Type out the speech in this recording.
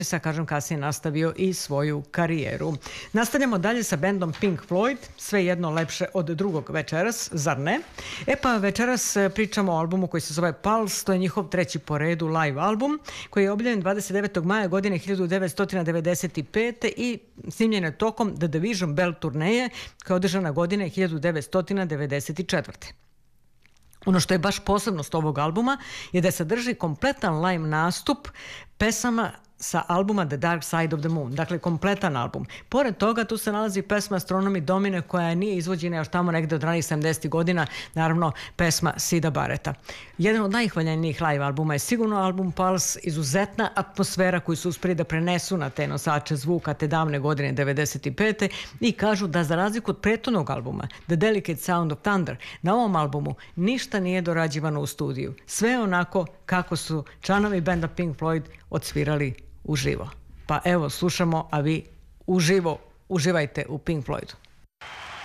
kažem, kasnije nastavio i svoju karijeru. Nastavljamo dalje sa bendom Pink Floyd, sve jedno lepše od drugog večeras, zar ne? Pa večeras pričamo o albumu koji se zove Pulse, to je njihov treći po redu live album, koji je objavljen 29. maja godine 1995. i snimljen je tokom The Division Bell turneje, koja je održana godine 1994. Ono što je baš posebnost ovog albuma je da sadrži kompletan live nastup pesama sa albuma The Dark Side of the Moon, dakle kompletan album. Pored toga tu se nalazi pesma Astronomy Domine koja nije izvođena još tamo negde od ranih 70. godina, naravno pesma Sida Barretta. Jedan od najhvaljenijih live albuma je sigurno album Pulse, izuzetna atmosfera koju su uspeli da prenesu na te nosače zvuka te davne godine 95. i kažu da za razliku od prethodnog albuma The Delicate Sound of Thunder, na ovom albumu ništa nije dorađivano u studiju. Sve je onako kako su članovi benda Pink Floyd odsvirali uživo. Pa evo, slušamo, a vi uživajte u Pink Floydu.